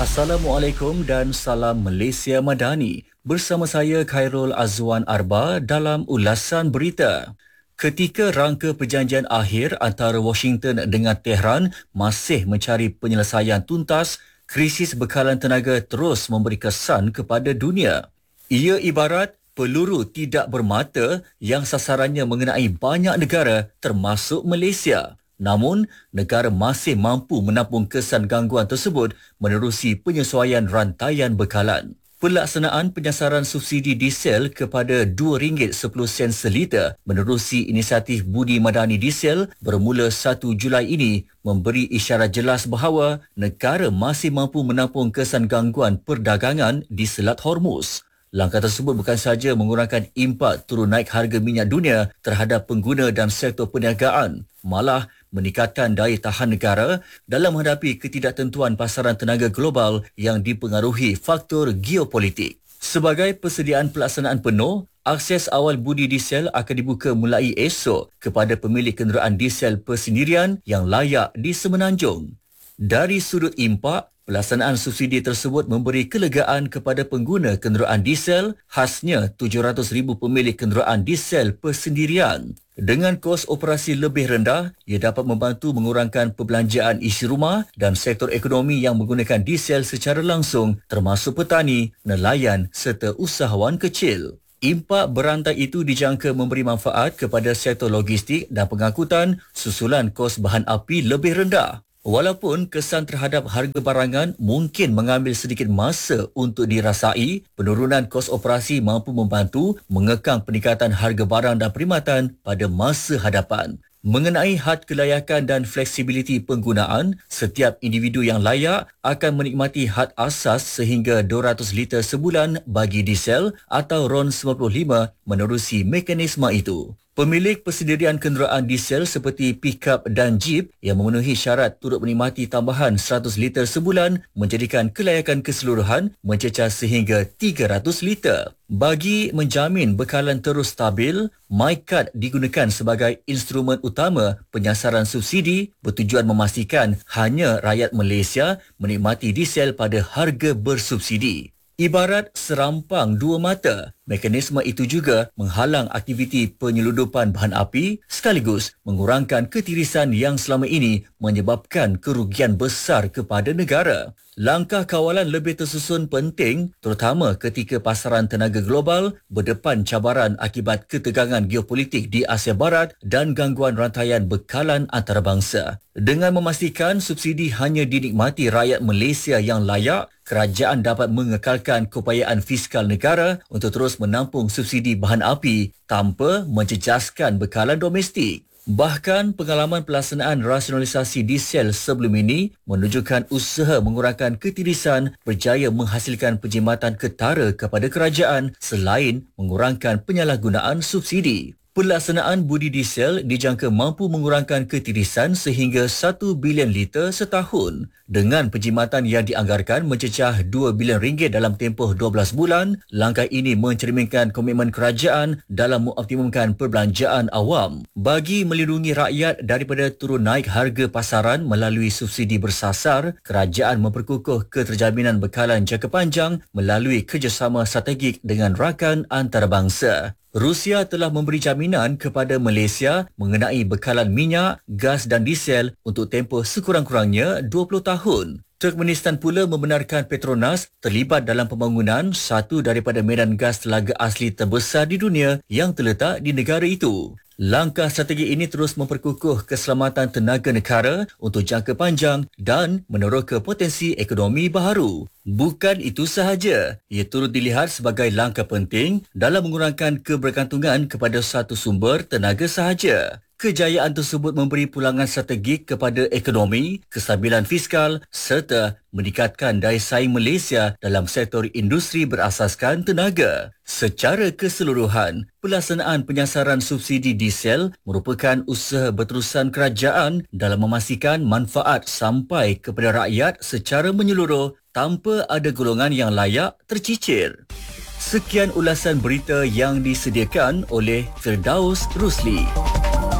Assalamualaikum dan salam Malaysia Madani. Bersama saya Khairul Azwan Arba dalam ulasan berita. Ketika rangka perjanjian akhir antara Washington dengan Tehran masih mencari penyelesaian tuntas, krisis bekalan tenaga terus memberi kesan kepada dunia. Ia ibarat peluru tidak bermata yang sasarannya mengenai banyak negara termasuk Malaysia. Namun, negara masih mampu menampung kesan gangguan tersebut menerusi penyesuaian rantaian bekalan. Pelaksanaan penyasaran subsidi diesel kepada RM2.10 seliter menerusi inisiatif Budi Madani Diesel bermula 1 Julai ini memberi isyarat jelas bahawa negara masih mampu menampung kesan gangguan perdagangan di Selat Hormuz. Langkah tersebut bukan sahaja mengurangkan impak turun naik harga minyak dunia terhadap pengguna dan sektor perniagaan, malah meningkatkan daya tahan negara dalam menghadapi ketidaktentuan pasaran tenaga global yang dipengaruhi faktor geopolitik. Sebagai persediaan pelaksanaan penuh, akses awal budi diesel akan dibuka mulai esok kepada pemilik kenderaan diesel persendirian yang layak di Semenanjung. Dari sudut impak, pelaksanaan subsidi tersebut memberi kelegaan kepada pengguna kenderaan diesel, khasnya 700,000 pemilik kenderaan diesel persendirian. Dengan kos operasi lebih rendah, ia dapat membantu mengurangkan perbelanjaan isi rumah dan sektor ekonomi yang menggunakan diesel secara langsung, termasuk petani, nelayan serta usahawan kecil. Impak berantai itu dijangka memberi manfaat kepada sektor logistik dan pengangkutan susulan kos bahan api lebih rendah. Walaupun kesan terhadap harga barangan mungkin mengambil sedikit masa untuk dirasai, penurunan kos operasi mampu membantu mengekang peningkatan harga barang dan perkhidmatan pada masa hadapan. Mengenai had kelayakan dan fleksibiliti penggunaan, setiap individu yang layak akan menikmati had asas sehingga 200 liter sebulan bagi diesel atau RON 95 menerusi mekanisme itu. Pemilik persendirian kenderaan diesel seperti pickup dan jeep yang memenuhi syarat turut menikmati tambahan 100 liter sebulan menjadikan kelayakan keseluruhan mencecah sehingga 300 liter. Bagi menjamin bekalan terus stabil, MyCard digunakan sebagai instrumen utama penyasaran subsidi bertujuan memastikan hanya rakyat Malaysia menikmati diesel pada harga bersubsidi. Ibarat serampang dua mata, mekanisme itu juga menghalang aktiviti penyeludupan bahan api sekaligus mengurangkan ketirisan yang selama ini menyebabkan kerugian besar kepada negara. Langkah kawalan lebih tersusun penting terutama ketika pasaran tenaga global berdepan cabaran akibat ketegangan geopolitik di Asia Barat dan gangguan rantaian bekalan antarabangsa. Dengan memastikan subsidi hanya dinikmati rakyat Malaysia yang layak, kerajaan dapat mengekalkan keupayaan fiskal negara untuk terus menampung subsidi bahan api tanpa menjejaskan bekalan domestik. Bahkan pengalaman pelaksanaan rasionalisasi diesel sebelum ini menunjukkan usaha mengurangkan ketirisan berjaya menghasilkan penjimatan ketara kepada kerajaan selain mengurangkan penyalahgunaan subsidi. Pelaksanaan budi diesel dijangka mampu mengurangkan ketirisan sehingga 1 bilion liter setahun. Dengan penjimatan yang dianggarkan mencecah 2 bilion ringgit dalam tempoh 12 bulan, langkah ini mencerminkan komitmen kerajaan dalam mengoptimumkan perbelanjaan awam. Bagi melindungi rakyat daripada turun naik harga pasaran melalui subsidi bersasar, kerajaan memperkukuh keterjaminan bekalan jangka panjang melalui kerjasama strategik dengan rakan antarabangsa. Rusia telah memberi jaminan kepada Malaysia mengenai bekalan minyak, gas dan diesel untuk tempoh sekurang-kurangnya 20 tahun. Turkmenistan pula membenarkan Petronas terlibat dalam pembangunan satu daripada medan gas telaga asli terbesar di dunia yang terletak di negara itu. Langkah strategi ini terus memperkukuh keselamatan tenaga negara untuk jangka panjang dan meneroka potensi ekonomi baharu. Bukan itu sahaja, ia turut dilihat sebagai langkah penting dalam mengurangkan kebergantungan kepada satu sumber tenaga sahaja. Kejayaan tersebut memberi pulangan strategik kepada ekonomi, kestabilan fiskal serta meningkatkan daya saing Malaysia dalam sektor industri berasaskan tenaga. Secara keseluruhan, pelaksanaan penyasaran subsidi diesel merupakan usaha berterusan kerajaan dalam memastikan manfaat sampai kepada rakyat secara menyeluruh tanpa ada golongan yang layak tercicir. Sekian ulasan berita yang disediakan oleh Firdaus Rusli.